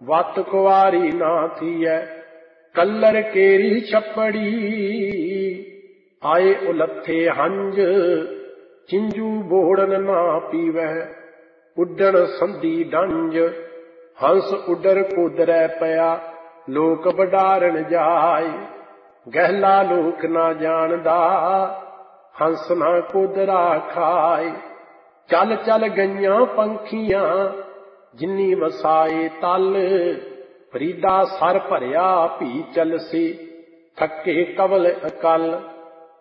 वत कुवारी ना थीए कल्लर केरी छपड़ी। आए उलथे हंज चिंजू बोड़न ना पीवै उड्डण संधी डंज। हंस उडर कुदरै पया लोक बडारन जाय। गहला लोक ना जानदा हंस ना कुदरा खाए। चल चल गईयां पंखियां जिन्नी वसाए तल। फरीदा सर भरिया भी चलसी थके कवल अकल।